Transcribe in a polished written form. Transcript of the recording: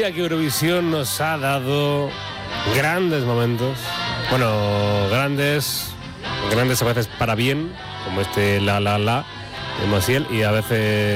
diría que Eurovisión nos ha dado grandes momentos. Bueno, grandes a veces para bien, como este La La La de Maciel, y a veces